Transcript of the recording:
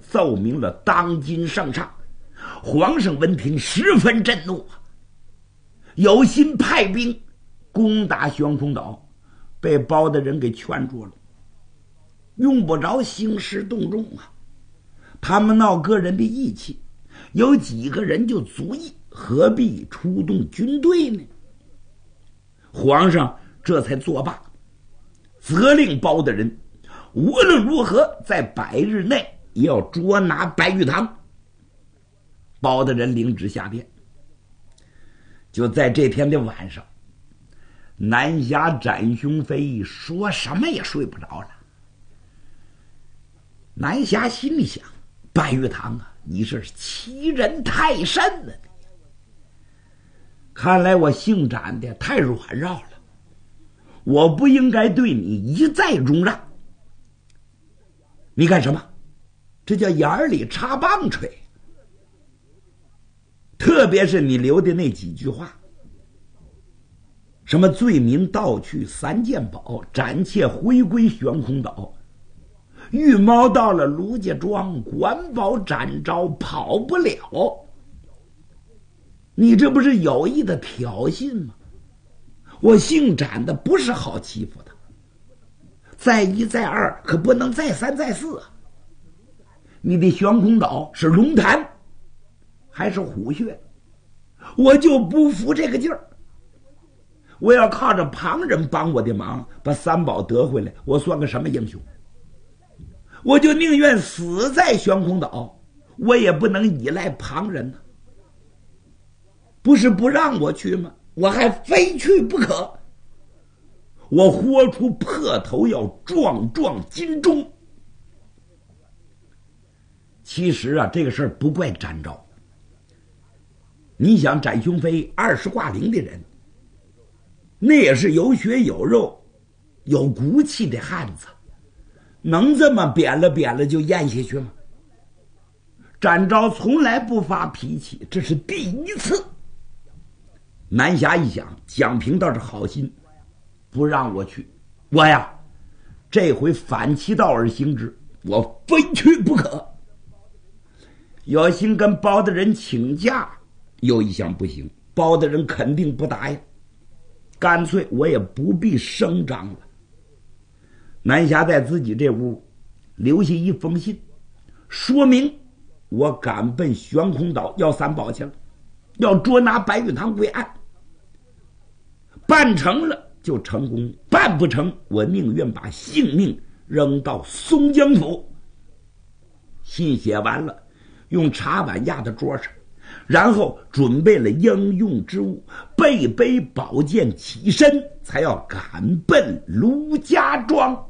奏明了当今圣上。皇上闻听十分震怒啊，有心派兵攻打悬空岛，被包大人给劝住了，用不着兴师动众啊。他们闹个人的义气，有几个人就足矣，何必出动军队呢？皇上这才作罢，责令包大人无论如何在100日内也要捉拿白玉堂。包大人领旨下殿。就在这天的晚上，南侠展雄飞说什么也睡不着了。南侠心里想，白玉堂啊，你是欺人太甚了，看来我姓展的太软弱了，我不应该对你一再容让。你干什么？这叫眼里插棒槌。特别是你留的那几句话，什么罪名盗去3件宝，斩妾回归悬空岛，玉猫到了卢家庄，管保展昭跑不了，你这不是有意的挑衅吗？我姓展的不是好欺负的，再一再二可不能再三再四啊！你的悬空岛是龙潭还是虎穴？我就不服这个劲儿。我要靠着旁人帮我的忙把3宝得回来，我算个什么英雄？我就宁愿死在悬空岛，我也不能依赖旁人呢。不是不让我去吗？我还非去不可。我豁出破头要壮壮金钟。其实啊，这个事儿不怪展昭。你想，展雄飞20挂零的人，那也是有血有肉有骨气的汉子，能这么扁了扁了就咽下去吗？展昭从来不发脾气，这是第一次。南侠一想，蒋平倒是好心，不让我去，我呀这回反其道而行之，我非去不可。有心跟包大人请假，又一想不行，包大人肯定不答应，干脆我也不必声张了。南侠在自己这屋留下一封信，说明我赶奔悬空岛要3宝去了，要捉拿白玉堂归案。办成了就成功，办不成我宁愿把性命扔到松江府。信写完了，用茶碗压在桌上，然后准备了应用之物，背宝剑起身，才要赶奔卢家庄。